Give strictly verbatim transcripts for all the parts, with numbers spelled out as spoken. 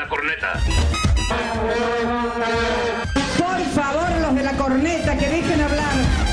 la corneta. Por favor, los de la corneta, que dejen hablar.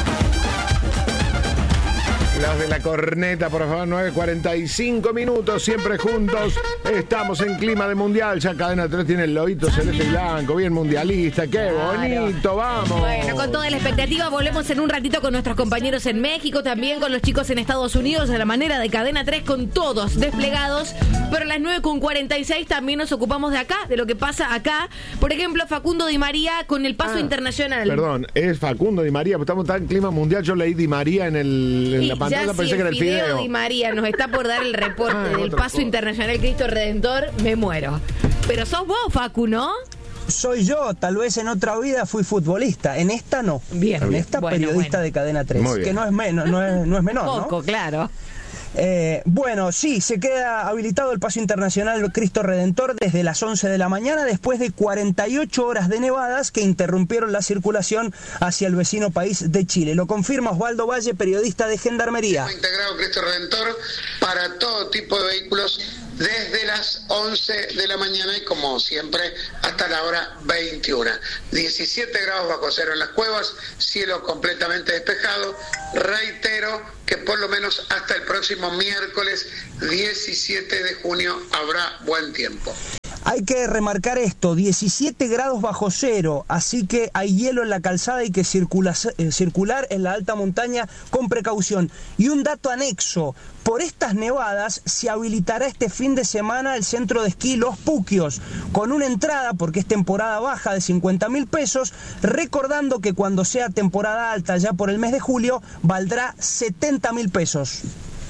Los de la corneta, por favor, nueve cuarenta y cinco minutos, siempre juntos. Estamos en clima de mundial. Ya Cadena tres tiene el lobito celeste y blanco, bien mundialista. ¡Qué bonito! ¡Vamos! Bueno, con toda la expectativa, volvemos en un ratito con nuestros compañeros en México, también con los chicos en Estados Unidos, de la manera de Cadena tres, con todos desplegados. Pero a las nueve con cuarenta y seis también nos ocupamos de acá, de lo que pasa acá. Por ejemplo, Facundo Di María con el paso ah, internacional. Perdón, es Facundo Di María, estamos tan en clima mundial. Yo leí Di María en, el, en la pantalla. Ya Pensé si que era el el Fideo fideo. Di María nos está por dar el reporte ah, del paso cosa. internacional Cristo Redentor, me muero. Pero sos vos, Facu, ¿no? Soy yo, tal vez en otra vida fui futbolista, en esta no. Bien, en esta bueno, periodista bueno. de Cadena tres, Muy bien. que no es, menos, no, es, no es menor, Poco, ¿no? claro. Eh, bueno, sí, se queda habilitado el paso internacional Cristo Redentor desde las once de la mañana, después de cuarenta y ocho horas de nevadas que interrumpieron la circulación hacia el vecino país de Chile. Lo confirma Osvaldo Valle, periodista de Gendarmería. Integrado Cristo Redentor para todo tipo de vehículos desde las once de la mañana y como siempre hasta la hora veintiuna. diecisiete grados bajo cero en las cuevas, cielo completamente despejado. Reitero que por lo menos hasta el próximo miércoles diecisiete de junio habrá buen tiempo. Hay que remarcar esto, diecisiete grados bajo cero, así que hay hielo en la calzada, hay que circula, eh, circular en la alta montaña con precaución. Y un dato anexo, por estas nevadas se habilitará este fin de semana el centro de esquí Los Puquios, con una entrada, porque es temporada baja, de cincuenta mil pesos, recordando que cuando sea temporada alta, ya por el mes de julio, valdrá setenta mil pesos.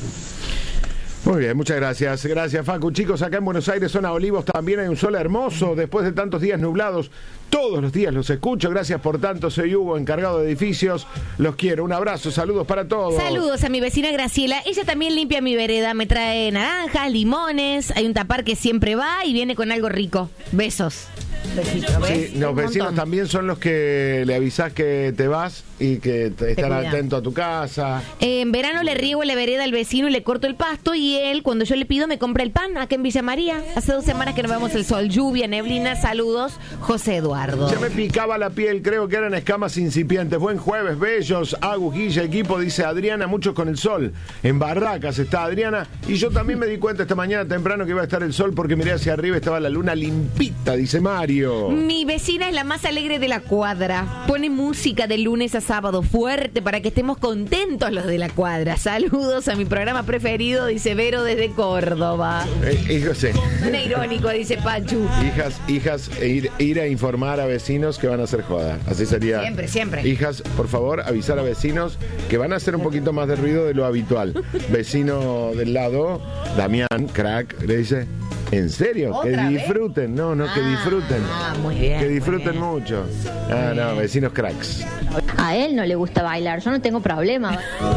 Muy bien, muchas gracias. Gracias, Facu. Chicos, acá en Buenos Aires, zona Olivos, también hay un sol hermoso. Después de tantos días nublados, todos los días los escucho. Gracias por tanto. Soy Hugo, encargado de edificios. Los quiero. Un abrazo, saludos para todos. Saludos a mi vecina Graciela. Ella también limpia mi vereda. Me trae naranjas, limones. Hay un tapar que siempre va y viene con algo rico. Besos. Besito, ¿ves? Sí, los Un vecinos montón. también son los que le avisás que te vas y que te están cuidan. atentos a tu casa. Eh, en verano le riego la vereda al vecino y le corto el pasto, y él, cuando yo le pido, me compra el pan acá en Villa María. Hace dos semanas que no vemos el sol, lluvia, neblina. Saludos, José Eduardo. Se me picaba la piel, creo que eran escamas incipientes. Buen jueves, bellos. Agujilla, equipo, dice Adriana, muchos con el sol. En Barracas está Adriana. Y yo también me di cuenta esta mañana temprano que iba a estar el sol porque miré hacia arriba, estaba la luna limpita, dice Mario. Mi vecina es la más alegre de la cuadra. Pone música de lunes a sábado fuerte para que estemos contentos los de la cuadra. Saludos a mi programa preferido, dice Vero desde Córdoba. Eh, hijo, sí. Suena irónico, dice Pachu. Hijas, hijas, e ir, ir a informar a vecinos que van a hacer joda. Así sería. Siempre, siempre. Hijas, por favor, avisar a vecinos que van a hacer un poquito más de ruido de lo habitual. Vecino del lado, Damián, crack, le dice... ¿En serio? Que ¿Otra vez? disfruten, no, no, que Ah, disfruten. ah, muy bien, Que muy disfruten bien. mucho. Ah, no, vecinos cracks. A él no le gusta bailar, yo no tengo problema.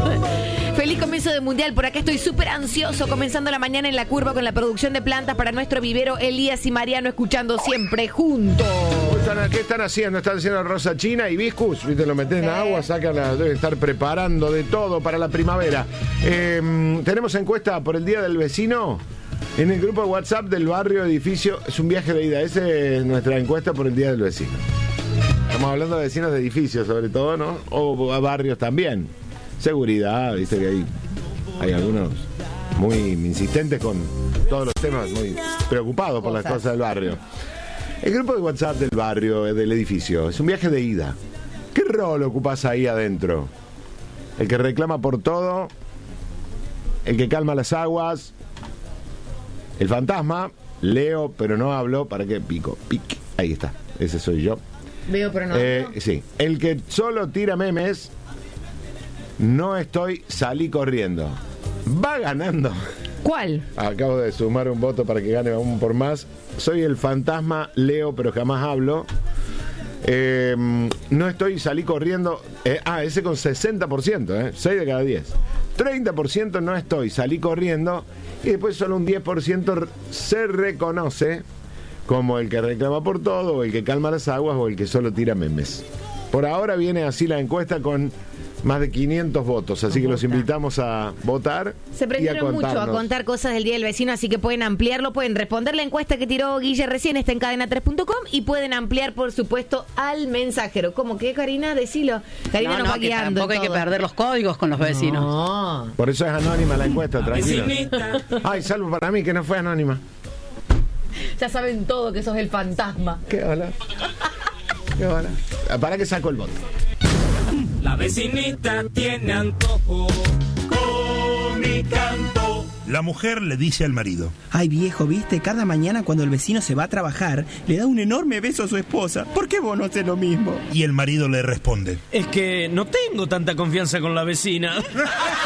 Feliz comienzo de mundial. Por acá estoy súper ansioso, comenzando la mañana en la curva con la producción de plantas para nuestro vivero. Elías y Mariano escuchando siempre juntos. ¿Qué están haciendo? ¿Están haciendo rosa china, hibiscus? ¿Viste? Lo meten en Sí. agua, sacan la, deben estar preparando de todo para la primavera. Eh, tenemos encuesta por el Día del Vecino. En el grupo de WhatsApp del barrio edificio, es un viaje de ida. Esa es nuestra encuesta por el Día del Vecino. Estamos hablando de vecinos de edificios, sobre todo, ¿no? O a barrios también. Seguridad, dice que hay, hay algunos muy insistentes con todos los temas, muy preocupados por las cosas del barrio. El grupo de WhatsApp del barrio, del edificio, es un viaje de ida. ¿Qué rol ocupás ahí adentro? ¿El que reclama por todo? ¿El que calma las aguas? El fantasma, leo pero no hablo, ¿para qué? Pico, pic, ahí está, ese soy yo. Veo, pero no. Eh, sí, el que solo tira memes, no estoy, salí corriendo. Va ganando. ¿Cuál? Acabo de sumar un voto para que gane aún por más. Soy el fantasma, leo pero jamás hablo. Eh, no estoy, salí corriendo. Eh, ah, ese con sesenta por ciento, ¿eh? seis de cada diez. treinta por ciento no estoy, salí corriendo. Y después solo un diez por ciento se reconoce como el que reclama por todo, o el que calma las aguas, o el que solo tira memes. Por ahora viene así la encuesta con más de quinientos votos, así que los invitamos a votar. Se prendieron mucho a contarnos. contar cosas del Día del Vecino, así que pueden ampliarlo, pueden responder la encuesta que tiró Guille recién, está en cadena tres punto com, y pueden ampliar, por supuesto, al mensajero. ¿Cómo que, Karina? Decilo. Karina no, nos no, va que guiando. tampoco hay que todo. perder los códigos con los vecinos. No. Por eso es anónima la encuesta, tranquilo. Ay, salvo para mí que no fue anónima. Ya saben todo que sos el fantasma. ¿Qué hola? ¿Qué hola? Para que saco el voto. La vecinita tiene antojo con mi canto. La mujer le dice al marido: ay viejo, viste, cada mañana cuando el vecino se va a trabajar le da un enorme beso a su esposa. ¿Por qué vos no haces lo mismo? Y el marido le responde: Es que no tengo tanta confianza con la vecina.